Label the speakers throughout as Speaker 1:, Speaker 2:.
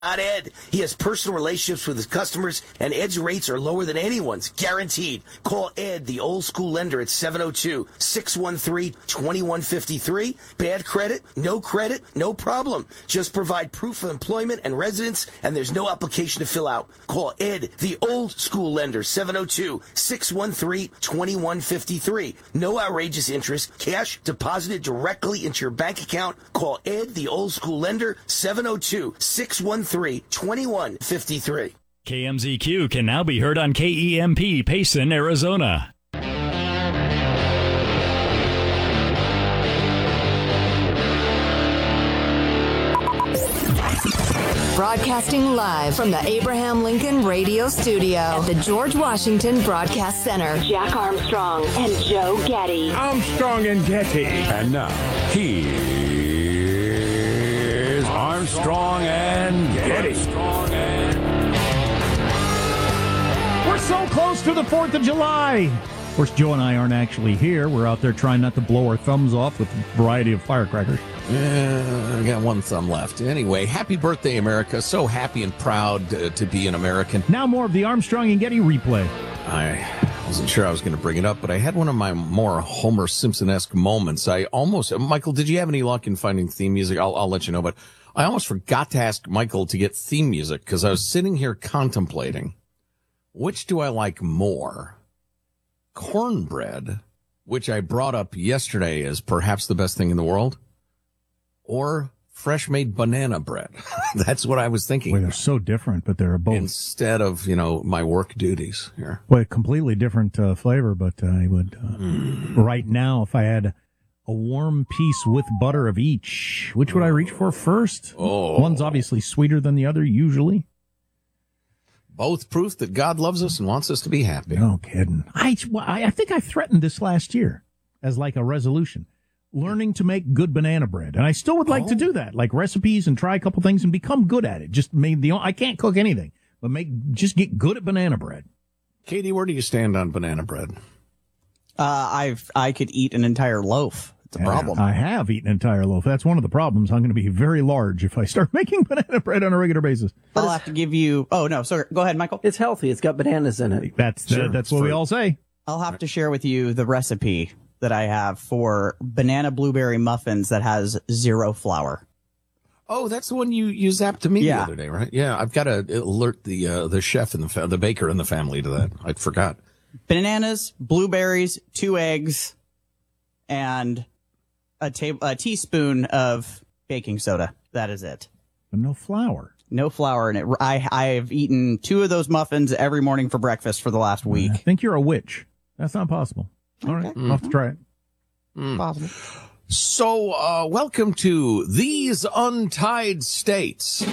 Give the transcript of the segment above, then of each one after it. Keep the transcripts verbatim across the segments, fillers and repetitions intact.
Speaker 1: Not Ed. He has personal relationships with his customers, and Ed's rates are lower than anyone's, guaranteed. Call Ed, the old school lender, at seven oh two, six one three, two one five three. Bad credit? No credit? No problem. Just provide proof of employment and residence, and there's no application to fill out. Call Ed, the old school lender, seven oh two, six one three, two one five three. No outrageous interest. Cash deposited directly into your bank account. Call Ed, the old school lender, seven oh two, six one three, two one five three.
Speaker 2: K M Z Q can now be heard on K E M P, Payson, Arizona.
Speaker 3: Broadcasting live from the Abraham Lincoln Radio Studio at the George Washington Broadcast Center. Jack Armstrong and Joe Getty.
Speaker 4: Armstrong and Getty. And now, here's Armstrong and Getty.
Speaker 5: We're so close to the fourth of July. Of course, Joe and I aren't actually here. We're out there trying not to blow our thumbs off with a variety of firecrackers.
Speaker 6: Uh, I got one thumb left. Anyway, happy birthday, America. So happy and proud to, to be an American.
Speaker 5: Now more of the Armstrong and Getty replay.
Speaker 6: I wasn't sure I was going to bring it up, but I had one of my more Homer Simpson-esque moments. I almost, Michael, did you have any luck in finding theme music? I'll, I'll let you know, but I almost forgot to ask Michael to get theme music because I was sitting here contemplating, which do I like more? Cornbread, which I brought up yesterday as perhaps the best thing in the world, or fresh-made banana bread. That's what I was thinking.
Speaker 5: Well, they're so different, but they're both.
Speaker 6: Instead of, you know, my work duties here.
Speaker 5: Well, completely different uh, flavor, but I would, uh, mm. right now, if I had a warm piece with butter of each, which would I reach for first?
Speaker 6: Oh.
Speaker 5: One's obviously sweeter than the other, usually.
Speaker 6: Both proof that God loves us and wants us to be happy.
Speaker 5: No kidding. I, I think I threatened this last year as like a resolution. Learning to make good banana bread. And I still would like oh. to do that, like recipes and try a couple things and become good at it. Just made the, I can't cook anything, but make, just get good at banana bread.
Speaker 6: Katie, where do you stand on banana bread?
Speaker 7: Uh, I've, I could eat an entire loaf. It's a
Speaker 5: yeah,
Speaker 7: problem.
Speaker 5: I have eaten an entire loaf. That's one of the problems. I'm going to be very large if I start making banana bread on a regular basis.
Speaker 7: I'll have to give you, oh no, sorry, go ahead, Michael.
Speaker 8: It's healthy. It's got bananas in it.
Speaker 5: That's, sure, uh, that's what fruit. we all say.
Speaker 7: I'll have to share with you the recipe that I have for banana blueberry muffins that has zero flour.
Speaker 6: Oh, that's the one you, you zapped to me
Speaker 7: yeah.
Speaker 6: the other day, right? Yeah, I've got to alert the uh, the chef and the fa- the baker in the family to that. I forgot.
Speaker 7: Bananas, blueberries, two eggs, and a, ta- a teaspoon of baking soda. That is it.
Speaker 5: But no flour.
Speaker 7: No flour in it. I I've eaten two of those muffins every morning for breakfast for the last week.
Speaker 5: I think you're a witch. That's not possible. All right,
Speaker 7: okay.
Speaker 5: I'll have to try it.
Speaker 6: Mm.
Speaker 7: Possible.
Speaker 6: So, uh, welcome to These Untied States.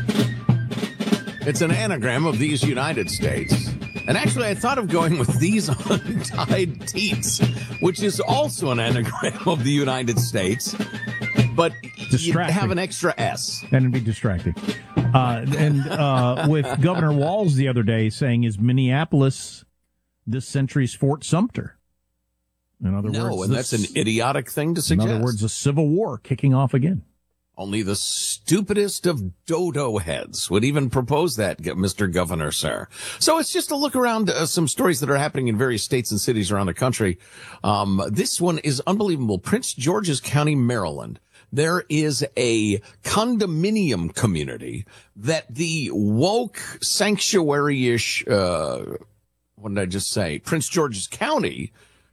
Speaker 6: It's an anagram of These United States. And actually, I thought of going with These Untied Teats, which is also an anagram of the United States. But you have an extra S.
Speaker 5: Then it'd be distracting. Uh, and uh, with Governor Walz the other day saying, is Minneapolis this century's Fort Sumter? In other
Speaker 6: no,
Speaker 5: words,
Speaker 6: and that's an idiotic thing to suggest.
Speaker 5: In other words, a civil war kicking off again.
Speaker 6: Only the stupidest of dodo heads would even propose that, Mister Governor, sir. So it's just a look around uh, some stories that are happening in various states and cities around the country. Um, this one is unbelievable. Prince George's County, Maryland. There is a condominium community that the woke sanctuary-ish, uh, what did I just say? Prince George's County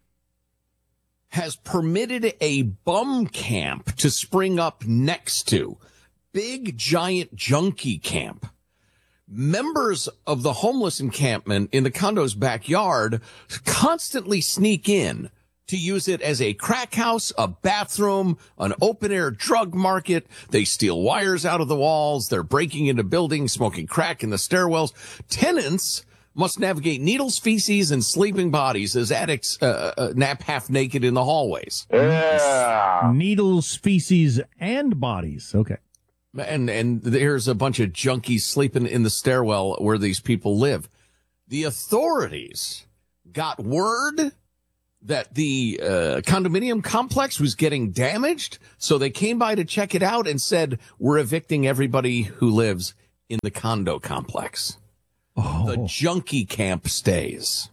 Speaker 6: has permitted a bum camp to spring up next to. Big, giant junkie camp. Members of the homeless encampment in the condo's backyard constantly sneak in to use it as a crack house, a bathroom, an open-air drug market. They steal wires out of the walls. They're breaking into buildings, smoking crack in the stairwells. Tenants must navigate needles, feces, and sleeping bodies as addicts uh, uh, nap half naked in the hallways.
Speaker 5: Yeah. Needles, feces, and bodies. Okay.
Speaker 6: And and there's a bunch of junkies sleeping in the stairwell where these people live. The authorities got word that the uh, condominium complex was getting damaged, so they came by to check it out and said, we're evicting everybody who lives in the condo complex.
Speaker 5: Oh.
Speaker 6: The junkie camp stays.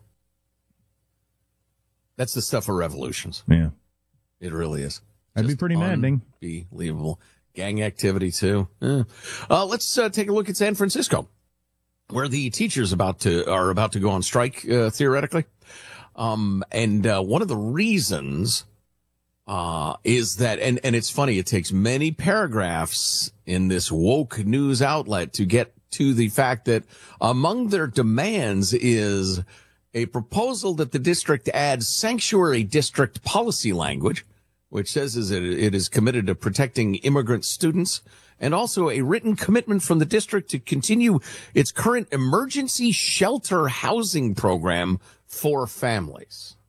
Speaker 6: That's the stuff of revolutions.
Speaker 5: Yeah.
Speaker 6: It really is.
Speaker 5: That'd
Speaker 6: Just
Speaker 5: be pretty maddening.
Speaker 6: Unbelievable. Gang activity, too. Yeah. Uh, let's uh, take a look at San Francisco, where the teachers about to are about to go on strike, uh, theoretically. Um, and uh, one of the reasons uh, is that, and, and it's funny, it takes many paragraphs in this woke news outlet to get to the fact that among their demands is a proposal that the district adds sanctuary district policy language, which says is it, it is committed to protecting immigrant students, and also a written commitment from the district to continue its current emergency shelter housing program for families.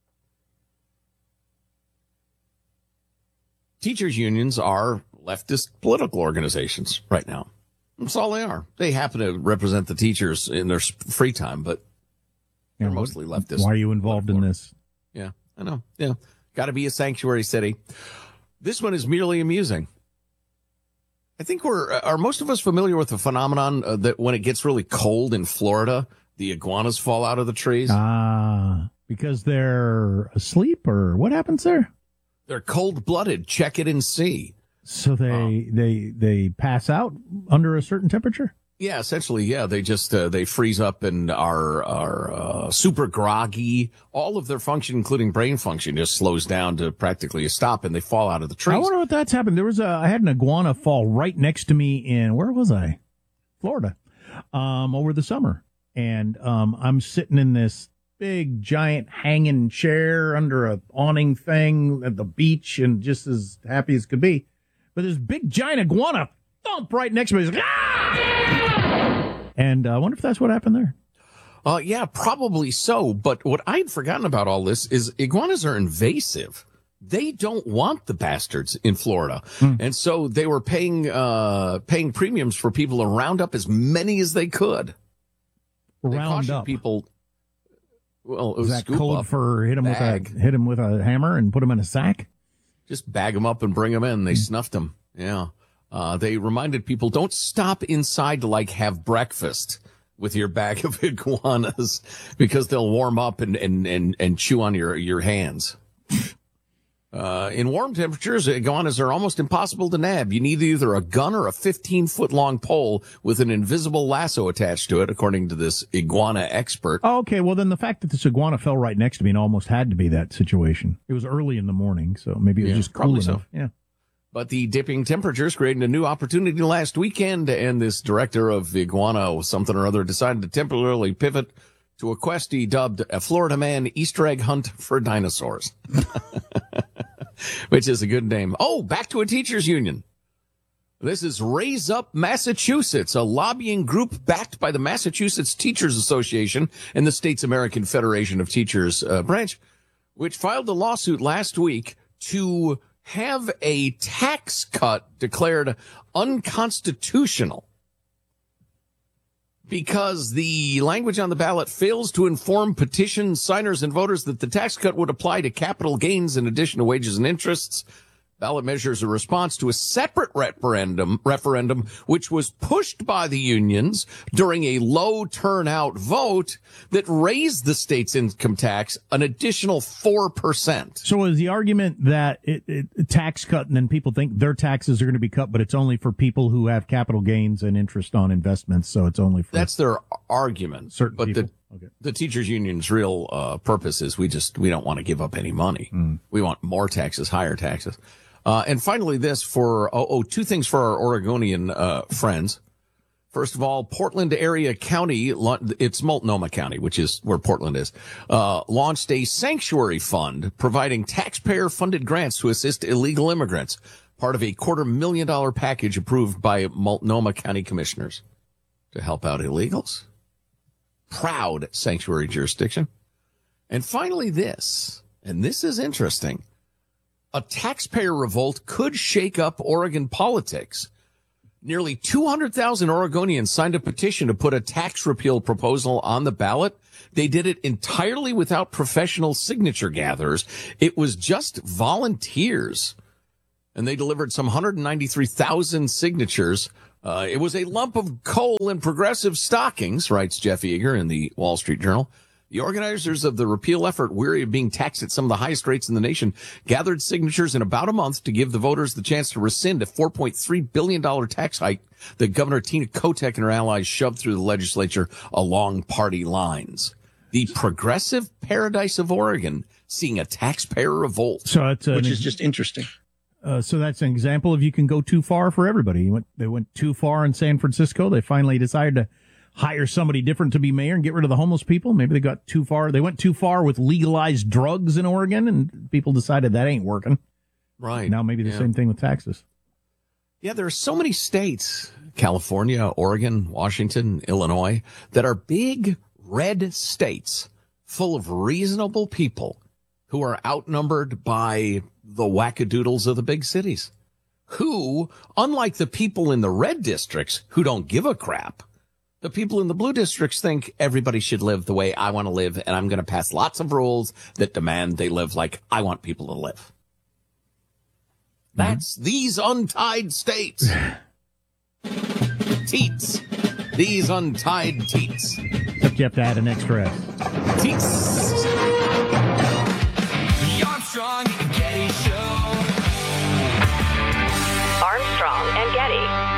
Speaker 6: Teachers' unions are leftist political organizations right now. That's all they are. They happen to represent the teachers in their free time, but they're
Speaker 5: Yeah,
Speaker 6: mostly leftist.
Speaker 5: Why are you involved in this?
Speaker 6: Yeah, I know. Yeah. Got to be a sanctuary city. This one is merely amusing. I think we're, are most of us familiar with the phenomenon uh, that when it gets really cold in Florida, the iguanas fall out of the trees?
Speaker 5: Ah, because they're asleep, or what happens there?
Speaker 6: They're cold-blooded. Check it and see.
Speaker 5: So they
Speaker 6: Oh.
Speaker 5: they they pass out under a certain temperature?
Speaker 6: Yeah, essentially, yeah. They just, uh, they freeze up and are, are, uh, super groggy. All of their function, including brain function, just slows down to practically a stop, and they fall out of the trees.
Speaker 5: I wonder what that's happened. There was a, I had an iguana fall right next to me in, where was I? Florida, um, over the summer. And, um, I'm sitting in this big, giant hanging chair under a awning thing at the beach and just as happy as could be. But this big, giant iguana thump right next to me. He's like, ah! And uh, I wonder if that's what happened there.
Speaker 6: Uh, yeah, probably so. But what I'd forgotten about all this is iguanas are invasive. They don't want the bastards in Florida.
Speaker 5: Hmm.
Speaker 6: And so they were paying, uh, paying premiums for people to round up as many as they could. They
Speaker 5: Round
Speaker 6: cautioned
Speaker 5: up.
Speaker 6: people. Well, it
Speaker 5: Is
Speaker 6: was
Speaker 5: that
Speaker 6: scoop
Speaker 5: code
Speaker 6: up,
Speaker 5: for hit him with a
Speaker 6: bag.
Speaker 5: hit him with a hammer and put him in a sack?
Speaker 6: Just bag them up and bring them in. They snuffed them. Yeah. Uh, they reminded people, don't stop inside to like have breakfast with your bag of iguanas because they'll warm up and, and, and, and chew on your, your hands. Uh, in warm temperatures, iguanas are almost impossible to nab. You need either a gun or a fifteen foot long pole with an invisible lasso attached to it, according to this iguana expert.
Speaker 5: Oh, okay, well then the fact that this iguana fell right next to me and almost had to be that situation. It was early in the morning, so maybe it was
Speaker 6: Yeah,
Speaker 5: just cool
Speaker 6: probably so.
Speaker 5: enough. Yeah.
Speaker 6: But the dipping temperatures created a new opportunity last weekend, and this director of the iguana something or other decided to temporarily pivot to a quest he dubbed a Florida Man Easter egg hunt for dinosaurs, which is a good name. Oh, back to a teachers union. This is Raise Up Massachusetts, a lobbying group backed by the Massachusetts Teachers Association and the state's American Federation of Teachers uh, branch, which filed a lawsuit last week to have a tax cut declared unconstitutional because the language on the ballot fails to inform petition signers and voters that the tax cut would apply to capital gains in addition to wages and interests. Ballot measures a response to a separate referendum, referendum, which was pushed by the unions during a low turnout vote that raised the state's income tax an additional four percent.
Speaker 5: So is the argument that it, it tax cut and then people think their taxes are going to be cut, but it's only for people who have capital gains and interest on investments, so it's only for
Speaker 6: That's their argument.
Speaker 5: certain
Speaker 6: but
Speaker 5: people?
Speaker 6: the
Speaker 5: Okay.
Speaker 6: the teachers union's real uh, purpose is we just we don't want to give up any money.
Speaker 5: Mm.
Speaker 6: We want more taxes, higher taxes. Uh, and finally, this for, oh, oh, two things for our Oregonian uh, friends. First of all, Portland area county, it's Multnomah County, which is where Portland is, uh, launched a sanctuary fund providing taxpayer-funded grants to assist illegal immigrants, part of a quarter million dollar package approved by Multnomah County commissioners to help out illegals. Proud sanctuary jurisdiction. And finally, this, and this is interesting. A taxpayer revolt could shake up Oregon politics. Nearly two hundred thousand Oregonians signed a petition to put a tax repeal proposal on the ballot. They did it entirely without professional signature gatherers. It was just volunteers. And they delivered some one hundred ninety-three thousand signatures Uh, it was a lump of coal in progressive stockings, writes Jeff Eager in the Wall Street Journal. The organizers of the repeal effort, weary of being taxed at some of the highest rates in the nation, gathered signatures in about a month to give the voters the chance to rescind a four point three billion dollars tax hike that Governor Tina Kotek and her allies shoved through the legislature along party lines. The progressive paradise of Oregon seeing a taxpayer revolt.
Speaker 5: So it's
Speaker 9: which is just interesting.
Speaker 5: Uh, so that's an example of you can go too far for everybody. You went, they went too far in San Francisco. They finally decided to hire somebody different to be mayor and get rid of the homeless people. Maybe they got too far. They went too far with legalized drugs in Oregon, and people decided that ain't working.
Speaker 6: Right.
Speaker 5: Now maybe the
Speaker 6: yeah.
Speaker 5: same thing with taxes.
Speaker 6: Yeah, there are so many states, California, Oregon, Washington, Illinois, that are big red states full of reasonable people who are outnumbered by the wackadoodles of the big cities, who, unlike the people in the red districts who don't give a crap, the people in the blue districts think everybody should live the way I want to live, and I'm going to pass lots of rules that demand they live like I want people to live. That's mm-hmm. these untied states. Teats. These untied teats.
Speaker 5: Except you have to add an extra S.
Speaker 6: Teats.
Speaker 10: The Armstrong and Getty Show.
Speaker 3: Armstrong and Getty.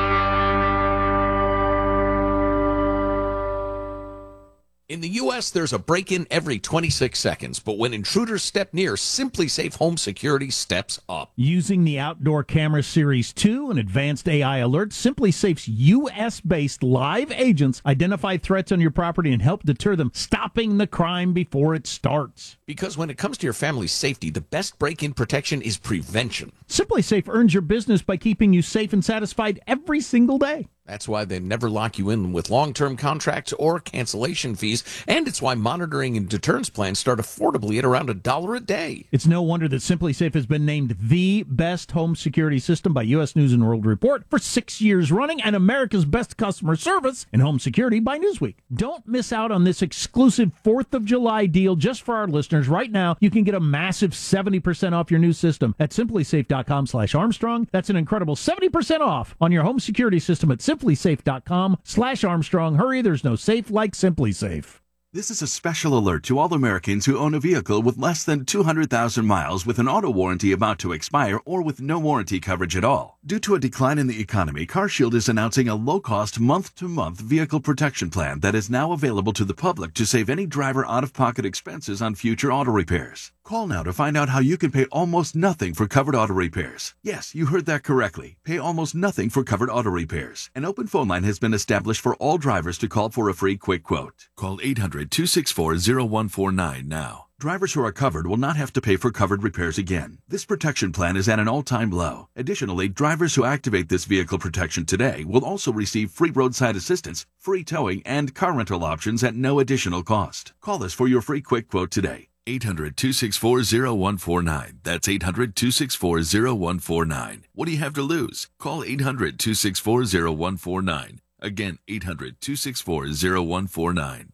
Speaker 6: In the U S, there's a break-in every twenty-six seconds, but when intruders step near, Simply Safe Home Security steps up.
Speaker 5: Using the Outdoor Camera Series two and advanced A I alerts, Simply Safe's U S-based live agents identify threats on your property and help deter them, stopping the crime before it starts.
Speaker 6: Because when it comes to your family's safety, the best break-in protection is prevention.
Speaker 5: Simply Safe earns your business by keeping you safe and satisfied every single day.
Speaker 6: That's why they never lock you in with long-term contracts or cancellation fees, and it's why monitoring and deterrence plans start affordably at around a dollar a day.
Speaker 5: It's no wonder that Simply Safe has been named the best home security system by U S News and World Report for six years running, and America's best customer service in home security by Newsweek. Don't miss out on this exclusive fourth of July deal just for our listeners. Right now, you can get a massive seventy percent off your new system at simplysafe.com slash Armstrong. That's an incredible seventy percent off on your home security system at simplysafe.com slash Armstrong. Hurry, there's no safe like Simply Safe.
Speaker 11: This is a special alert to all Americans who own a vehicle with less than two hundred thousand miles with an auto warranty about to expire or with no warranty coverage at all. Due to a decline in the economy, CarShield is announcing a low-cost month-to-month vehicle protection plan that is now available to the public to save any driver out-of-pocket expenses on future auto repairs. Call now to find out how you can pay almost nothing for covered auto repairs. Yes, you heard that correctly. Pay almost nothing for covered auto repairs. An open phone line has been established for all drivers to call for a free quick quote. Call eight hundred, two six four, zero one four nine now. Drivers who are covered will not have to pay for covered repairs again. This protection plan is at an all-time low. Additionally, drivers who activate this vehicle protection today will also receive free roadside assistance, free towing, and car rental options at no additional cost. Call us for your free quick quote today. eight hundred, two six four, zero one four nine. That's eight hundred, two six four, zero one four nine. What do you have to lose? Call eight hundred, two six four, zero one four nine. Again, eight hundred, two six four, zero one four nine.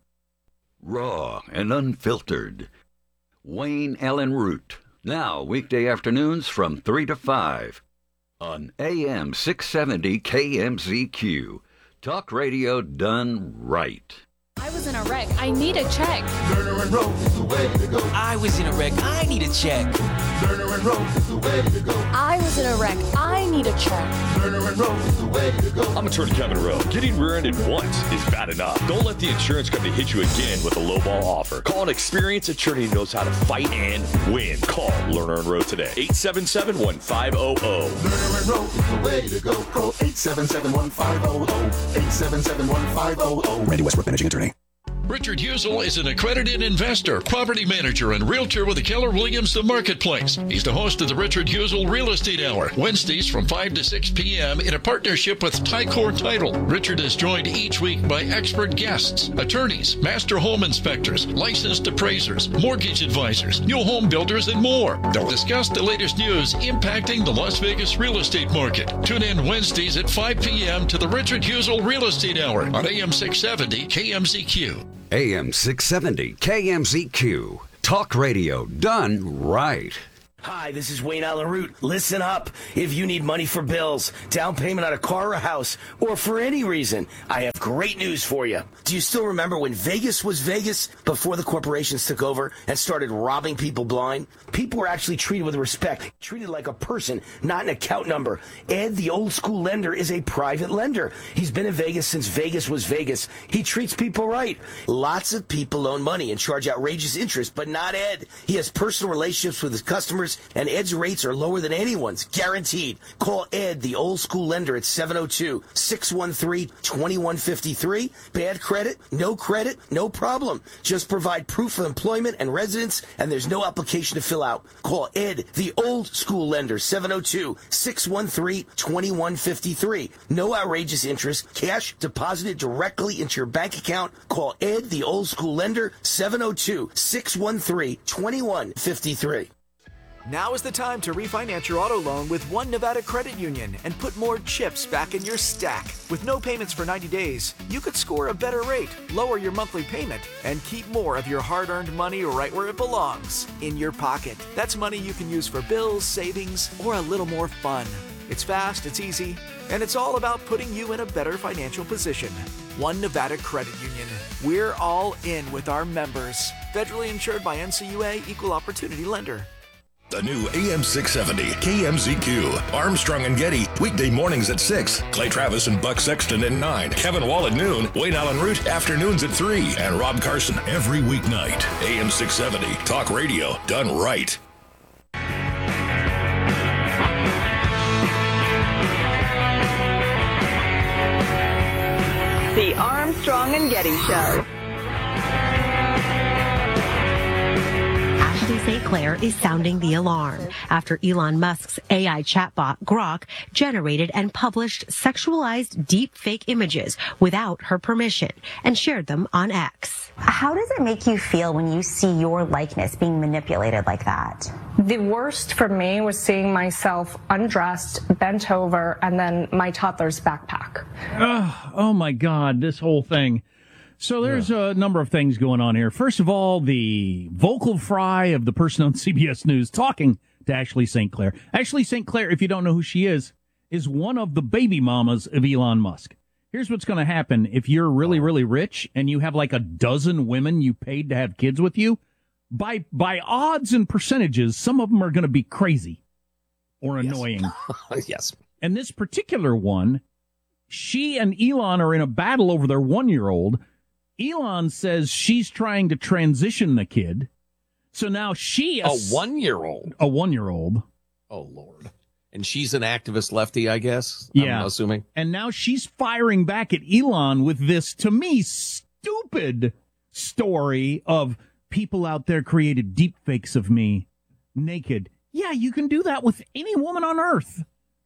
Speaker 12: Raw and unfiltered. Wayne Allen Root. Now, weekday afternoons from three to five on A M six seventy K M Z Q. Talk radio done right.
Speaker 13: I was in a wreck. I need a check.
Speaker 10: Lerner and Rose is the way to go.
Speaker 14: I was in a wreck. I need a check.
Speaker 10: Lerner and Rose is the way to go.
Speaker 13: I was in a wreck. I need a check.
Speaker 10: Lerner and Rose is the way to go.
Speaker 15: I'm attorney Kevin Rowe. Getting rear-ended once is bad enough. Don't let the insurance company hit you again with a lowball offer. Call an experienced attorney who knows how to fight and win. Call Lerner and Rowe today. eight seven seven, one five zero zero.
Speaker 10: Lerner and Rowe is the way to go. Call eight seven seven, one five zero zero. eight seven seven, one five zero zero.
Speaker 16: Randy Westbrook, managing attorney.
Speaker 17: Richard Husel is an accredited investor, property manager, and realtor with the Keller Williams The Marketplace. He's the host of the Richard Husel Real Estate Hour, Wednesdays from five to six p.m. in a partnership with Tycor Title. Richard is joined each week by expert guests, attorneys, master home inspectors, licensed appraisers, mortgage advisors, new home builders, and more. They'll discuss the latest news impacting the Las Vegas real estate market. Tune in Wednesdays at five p.m. to the Richard Husel Real Estate Hour on A M six seventy K M Z Q.
Speaker 12: A M six seventy K M Z Q. Talk radio done right.
Speaker 1: Hi, this is Wayne Allen Root. Listen up. If you need money for bills, down payment on a car or a house, or for any reason, I have great news for you. Do you still remember when Vegas was Vegas before the corporations took over and started robbing people blind? People were actually treated with respect, treated like a person, not an account number. Ed, the old school lender, is a private lender. He's been in Vegas since Vegas was Vegas. He treats people right. Lots of people loan money and charge outrageous interest, but not Ed. He has personal relationships with his customers, and Ed's rates are lower than anyone's, guaranteed. Call Ed, the old school lender, at seven oh two, six one three, two one five three. Bad credit? No credit? No problem. Just provide proof of employment and residence, and there's no application to fill out. Call Ed, the old school lender, seven oh two, six one three, two one five three. No outrageous interest. Cash deposited directly into your bank account. Call Ed, the old school lender, seven oh two, six one three, two one five three.
Speaker 9: Now is the time to refinance your auto loan with One Nevada Credit Union and put more chips back in your stack. With no payments for ninety days, you could score a better rate, lower your monthly payment, and keep more of your hard-earned money right where it belongs, in your pocket. That's money you can use for bills, savings, or a little more fun. It's fast, it's easy, and it's all about putting you in a better financial position. One Nevada Credit Union. We're all in with our members. Federally insured by N C U A, Equal Opportunity Lender.
Speaker 16: The new A M six seventy K M Z Q. Armstrong and Getty, weekday mornings at six. Clay Travis and Buck Sexton at nine. Kevin Wall at noon. Wayne Allen Root, afternoons at three. And Rob Carson every weeknight. A M six seventy. Talk radio done right.
Speaker 3: The Armstrong and Getty Show.
Speaker 18: Ashley Saint Clair is sounding the alarm after Elon Musk's A I chatbot Grok generated and published sexualized deepfake images without her permission and shared them on X.
Speaker 19: How does it make you feel when you see your likeness being manipulated like that?
Speaker 20: The worst for me was seeing myself undressed, bent over, and then my toddler's backpack.
Speaker 5: Uh, oh my God, this whole thing. So there's yeah. a number of things going on here. First of all, the vocal fry of the person on C B S News talking to Ashley Saint Clair. Ashley Saint Clair, if you don't know who she is, is one of the baby mamas of Elon Musk. Here's what's going to happen if you're really, really rich and you have like a dozen women you paid to have kids with you. By by odds and percentages, some of them are going to be crazy or annoying.
Speaker 6: Yes. yes.
Speaker 5: And this particular one, she and Elon are in a battle over their one-year-old. Elon says she's trying to transition the kid. So now she...
Speaker 6: A one-year-old?
Speaker 5: A one-year-old.
Speaker 6: Oh, Lord. And she's an activist lefty, I guess?
Speaker 5: Yeah.
Speaker 6: I'm assuming.
Speaker 5: And now she's firing back at Elon with this, to me, stupid story of people out there created deep fakes of me naked. Yeah, you can do that with any woman on earth.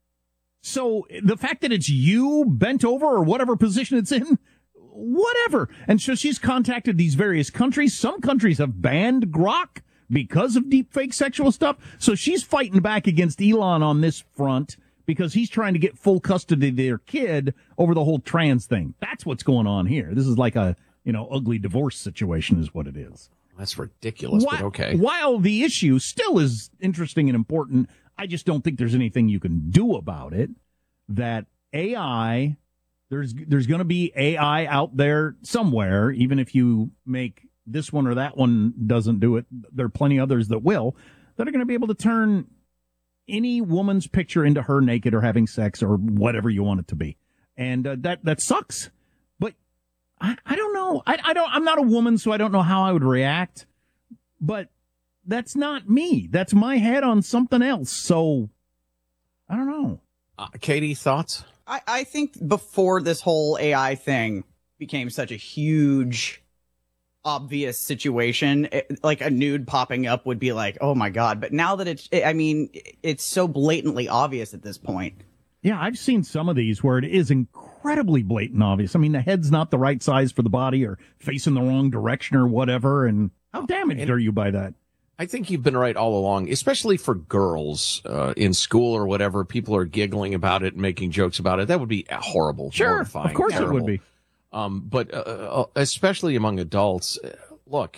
Speaker 5: So the fact that it's you bent over or whatever position it's in... Whatever. And so she's contacted these various countries. Some countries have banned Grok because of deepfake sexual stuff. So she's fighting back against Elon on this front because he's trying to get full custody of their kid over the whole trans thing. That's what's going on here. This is like a, you know, ugly divorce situation is what it is.
Speaker 6: That's ridiculous,
Speaker 5: while,
Speaker 6: but okay.
Speaker 5: While the issue still is interesting and important, I just don't think there's anything you can do about it. That A I... There's there's going to be A I out there somewhere, even if you make this one or that one doesn't do it. There are plenty others that will, that are going to be able to turn any woman's picture into her naked or having sex or whatever you want it to be. And uh, that that sucks. But I, I don't know. I, I don't. I'm not a woman, so I don't know how I would react. But that's not me. That's my head on something else. So I don't know.
Speaker 6: Uh, Katie, thoughts?
Speaker 7: I, I think before this whole A I thing became such a huge, obvious situation, it, like a nude popping up would be like, oh my God. But now that it's, it, I mean, it's so blatantly obvious at this point.
Speaker 5: Yeah, I've seen some of these where it is incredibly blatant obvious. I mean, the head's not the right size for the body or facing the wrong direction or whatever. And how damaged and- are you by that?
Speaker 6: I think you've been right all along, especially for girls uh, in school or whatever. People are giggling about it and making jokes about it. That would be horrible.
Speaker 5: Sure,
Speaker 6: mortifying,
Speaker 5: of course
Speaker 6: terrible.
Speaker 5: It would be.
Speaker 6: Um, but uh, especially among adults, look,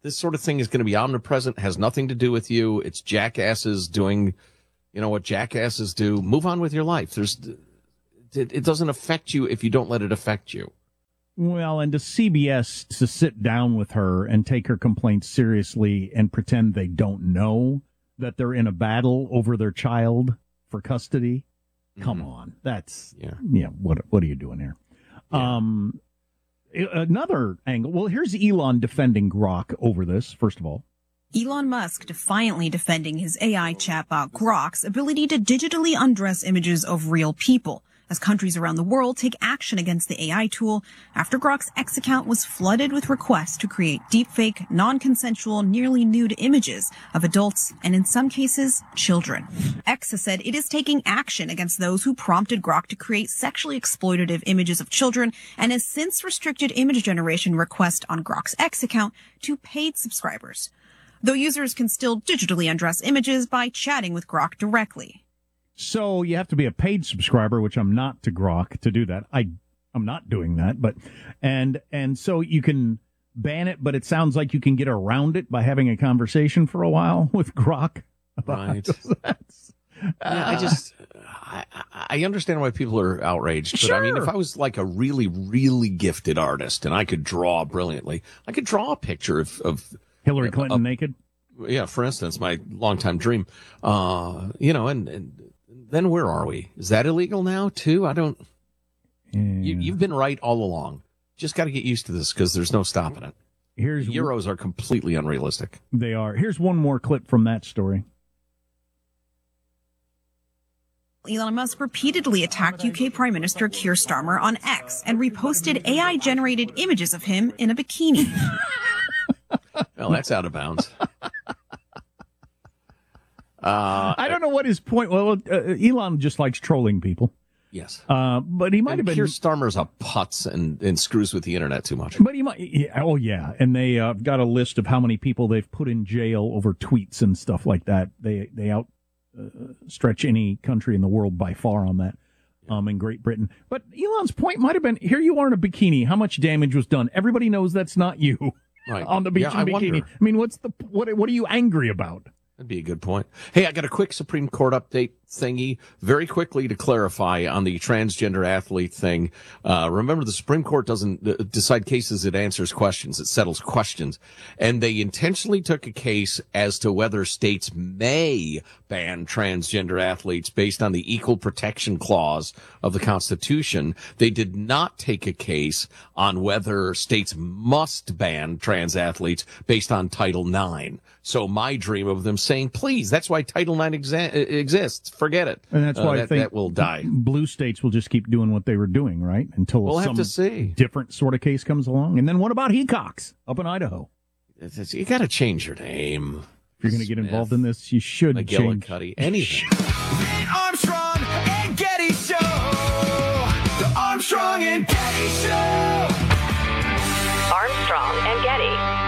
Speaker 6: this sort of thing is going to be omnipresent, has nothing to do with you. It's jackasses doing, you know, what jackasses do. Move on with your life. There's, it, it doesn't affect you if you don't let it affect you.
Speaker 5: Well, and to C B S to sit down with her and take her complaints seriously and pretend they don't know that they're in a battle over their child for custody. Come mm-hmm. on. That's, yeah, yeah what, what are you doing here? Yeah. Um, another angle. Well, here's Elon defending Grok over this, first of all.
Speaker 21: Elon Musk defiantly defending his A I chatbot Grok's ability to digitally undress images of real people, as countries around the world take action against the A I tool after Grok's X account was flooded with requests to create deepfake, non-consensual, nearly nude images of adults and, in some cases, children. X has said it is taking action against those who prompted Grok to create sexually exploitative images of children and has since restricted image generation requests on Grok's X account to paid subscribers, though users can still digitally undress images by chatting with Grok directly.
Speaker 5: So you have to be a paid subscriber, which I'm not to Grok to do that. I, I'm not doing that, but, and, and so you can ban it, but it sounds like you can get around it by having a conversation for a while with Grok.
Speaker 6: Right. That's, uh, yeah, I just, I, I understand why people are outraged, but sure. I mean, if I was like a really, really gifted artist and I could draw brilliantly, I could draw a picture of, of
Speaker 5: Hillary Clinton
Speaker 6: uh,
Speaker 5: naked.
Speaker 6: Yeah. For instance, my longtime dream, uh, you know, and, and, then where are we? Is that illegal now, too? I don't... Yeah. You, you've been right all along. Just got to get used to this because there's no stopping it.
Speaker 5: Here's
Speaker 6: Euros are completely unrealistic.
Speaker 5: They are. Here's one more clip from that story.
Speaker 21: Elon Musk repeatedly attacked U K Prime Minister Keir Starmer on X and reposted A I-generated images of him in a bikini.
Speaker 6: Well, that's out of bounds. Uh,
Speaker 5: I don't know what his point. Well, uh, Elon just likes trolling people.
Speaker 6: Yes,
Speaker 5: uh, but he might
Speaker 6: and
Speaker 5: have been.
Speaker 6: Keir Starmer's a putz and, and screws with the internet too much.
Speaker 5: But he might. Yeah, oh yeah, and they uh, got a list of how many people they've put in jail over tweets and stuff like that. They they out uh, stretch any country in the world by far on that. Um, in Great Britain. But Elon's point might have been: here you are in a bikini. How much damage was done? Everybody knows that's not you.
Speaker 6: Right.
Speaker 5: On the beach
Speaker 6: yeah,
Speaker 5: in
Speaker 6: I
Speaker 5: bikini.
Speaker 6: Wonder.
Speaker 5: I mean, what's the what? What are you angry about?
Speaker 6: That'd be a good point. Hey, I got a quick Supreme Court update thingy very quickly to clarify on the transgender athlete thing. Uh, remember, the Supreme Court doesn't uh, decide cases. It answers questions. It settles questions. And they intentionally took a case as to whether states may ban transgender athletes based on the Equal Protection Clause of the Constitution. They did not take a case on whether states must ban trans athletes based on Title nine. So my dream of them saying, please, that's why Title nine exa- exists. Forget it.
Speaker 5: And that's why
Speaker 6: uh,
Speaker 5: I
Speaker 6: that,
Speaker 5: think
Speaker 6: that will die.
Speaker 5: Blue states will just keep doing what they were doing, right? Until
Speaker 6: we'll
Speaker 5: some
Speaker 6: have to see.
Speaker 5: different sort of case comes along. And then what about Hecox up in Idaho?
Speaker 6: It's, it's, you got to change your name.
Speaker 5: If you're going to get involved in this, you should change.
Speaker 6: McGillicuddy, anything.
Speaker 9: The Armstrong and Getty Show. The Armstrong and Getty Show.
Speaker 3: Armstrong and Getty.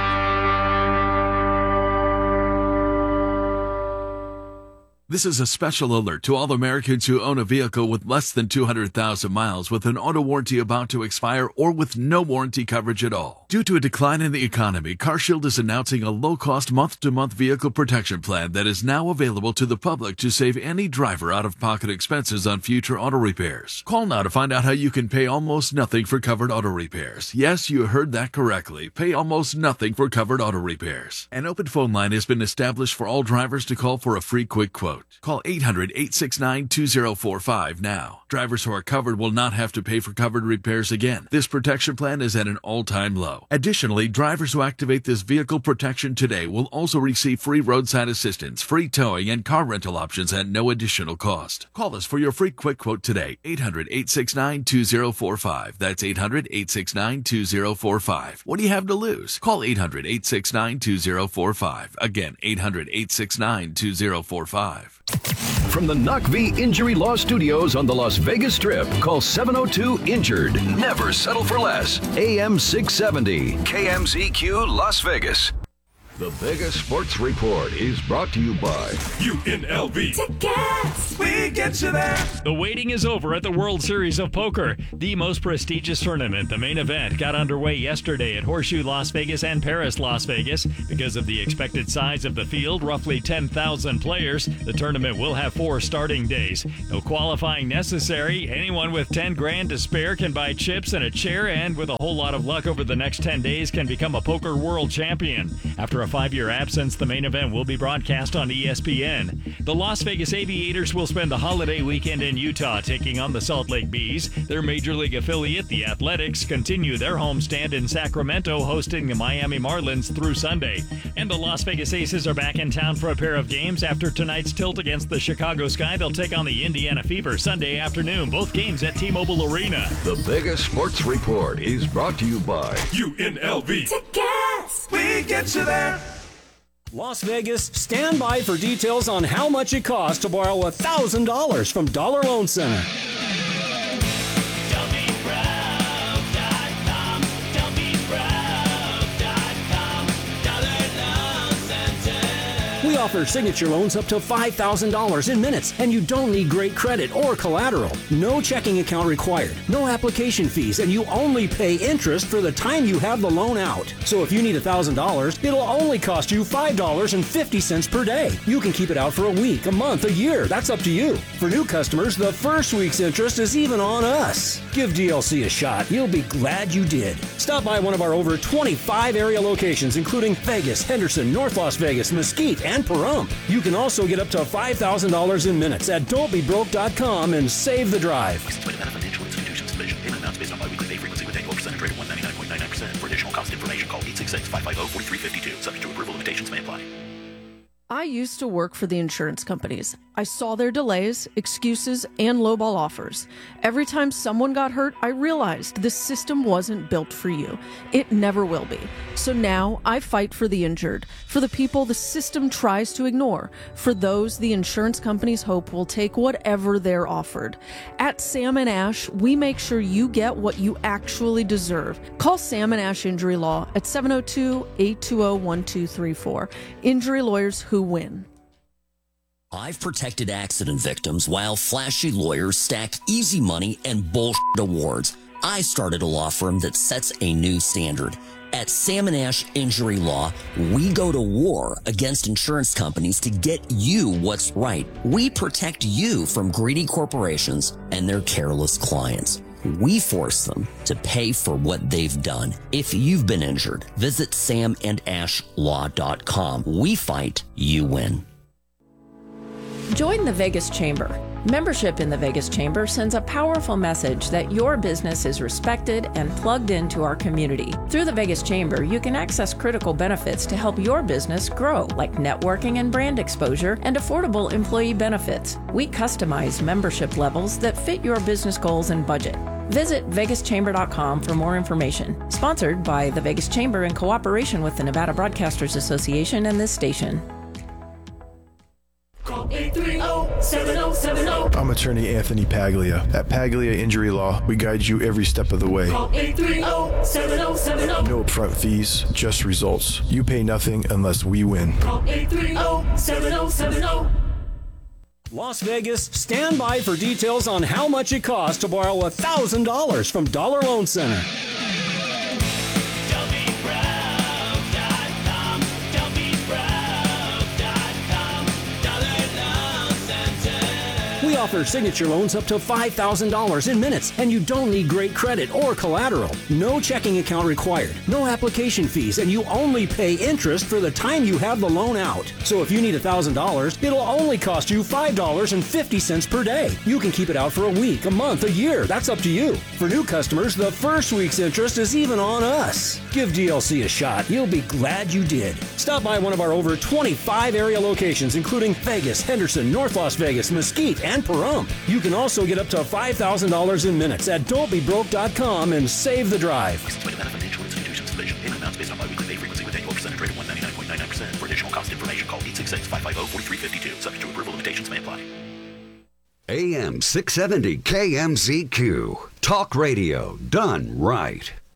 Speaker 11: This is a special alert to all Americans who own a vehicle with less than two hundred thousand miles with an auto warranty about to expire or with no warranty coverage at all. Due to a decline in the economy, CarShield is announcing a low-cost month-to-month vehicle protection plan that is now available to the public to save any driver out-of-pocket expenses on future auto repairs. Call now to find out how you can pay almost nothing for covered auto repairs. Yes, you heard that correctly. Pay almost nothing for covered auto repairs. An open phone line has been established for all drivers to call for a free quick quote. Call eight hundred, eight six nine, two zero four five now. Drivers who are covered will not have to pay for covered repairs again. This protection plan is at an all-time low. Additionally, drivers who activate this vehicle protection today will also receive free roadside assistance, free towing, and car rental options at no additional cost. Call us for your free quick quote today. eight hundred, eight six nine, two zero four five. That's eight hundred, eight six nine, two zero four five. What do you have to lose? Call eight hundred, eight six nine, two zero four five. Again, eight hundred, eight six nine, two zero four five.
Speaker 12: From the Knock V Injury Law Studios on the Las Vegas Strip, call seven oh two injured. Never settle for less. A M six seventy, K M Z Q Las Vegas. The Vegas Sports Report is brought to you by
Speaker 16: U N L V.
Speaker 2: Tickets! We get you there!
Speaker 22: The waiting is over at the World Series of Poker. The most prestigious tournament, the main event, got underway yesterday at Horseshoe Las Vegas and Paris Las Vegas. Because of the expected size of the field, roughly ten thousand players, the tournament will have four starting days. No qualifying necessary. Anyone with ten grand to spare can buy chips and a chair, and with a whole lot of luck over the next ten days can become a poker world champion. After a five-year absence, the main event will be broadcast on E S P N. The Las Vegas Aviators will spend the holiday weekend in Utah taking on the Salt Lake Bees. Their Major League affiliate, the Athletics, continue their homestand in Sacramento, hosting the Miami Marlins through Sunday. And the Las Vegas Aces are back in town for a pair of games. After tonight's tilt against the Chicago Sky, they'll take on the Indiana Fever Sunday afternoon. Both games at T-Mobile Arena.
Speaker 12: The Vegas Sports Report is brought to you by
Speaker 16: U N L V.
Speaker 2: Tickets! We get you there!
Speaker 23: Las Vegas, stand by for details on how much it costs to borrow one thousand dollars from Dollar Loan Center. We offer signature loans up to five thousand dollars in minutes, and you don't need great credit or collateral. No checking account required, no application fees, and you only pay interest for the time you have the loan out. So if you need one thousand dollars, it'll only cost you five dollars and fifty cents per day. You can keep it out for a week, a month, a year. That's up to you. For new customers, the first week's interest is even on us. Give D L C a shot. You'll be glad you did. Stop by one of our over twenty-five area locations, including Vegas, Henderson, North Las Vegas, Mesquite, and Pahrump. You can also get up to five thousand dollars in minutes at don't be broke dot com and save the drive.
Speaker 24: Payment amounts based on biweekly pay frequency with annual percentage rate of one ninety-nine point nine nine percent. For additional cost information, call eight six six, five five zero, four three five two. Subject to approval, limitations may apply.
Speaker 25: I used to work for the insurance companies. I saw their delays, excuses, and lowball offers. Every time someone got hurt, I realized this system wasn't built for you. It never will be. So now I fight for the injured, for the people the system tries to ignore, for those the insurance companies hope will take whatever they're offered. At Sam and Ash, we make sure you get what you actually deserve. Call Sam and Ash Injury Law at seven oh two, eight two zero, one two three four. Injury lawyers who win.
Speaker 26: I've protected accident victims while flashy lawyers stack easy money and bullshit awards. I started a law firm that sets a new standard. At Sam and Ash Injury Law, we go to war against insurance companies to get you what's right. We protect you from greedy corporations and their careless clients. We force them to pay for what they've done. If you've been injured, visit sam and ash law dot com. We fight, you win.
Speaker 27: Join the Vegas Chamber. Membership in the Vegas Chamber sends a powerful message that your business is respected and plugged into our community. Through the Vegas Chamber, you can access critical benefits to help your business grow, like networking and brand exposure and affordable employee benefits. We customize membership levels that fit your business goals and budget. Visit vegas chamber dot com for more information. Sponsored by the Vegas Chamber in cooperation with the Nevada Broadcasters Association and this station.
Speaker 2: Call eight three zero, seven zero seven zero.
Speaker 28: I'm attorney Anthony Paglia. At Paglia Injury Law, we guide you every step of the way.
Speaker 2: Call eight three zero, seven zero seven zero.
Speaker 28: No upfront fees, just results. You pay nothing unless we win.
Speaker 2: Call eight three zero, seven zero seven zero.
Speaker 23: Las Vegas, stand by for details on how much it costs to borrow one thousand dollars from Dollar Loan Center. We offer signature loans up to five thousand dollars in minutes, and you don't need great credit or collateral. No checking account required, no application fees, and you only pay interest for the time you have the loan out. So if you need one thousand dollars, it'll only cost you five dollars and fifty cents per day. You can keep it out for a week, a month, a year. That's up to you. For new customers, the first week's interest is even on us. Give D L C a shot. You'll be glad you did. Stop by one of our over twenty-five area locations, including Vegas, Henderson, North Las Vegas, Mesquite, and Pahrump. You can also get up to five thousand dollars in minutes at don't be broke dot com and save the drive.
Speaker 24: Payment amounts based on biweekly pay frequency with annual percentage rate of one ninety-nine point nine nine percent. For additional cost information, call eight six six, five five zero, four three five two. Subject to approval, limitations may apply.
Speaker 12: A M six seventy K M Z Q. Talk radio done right.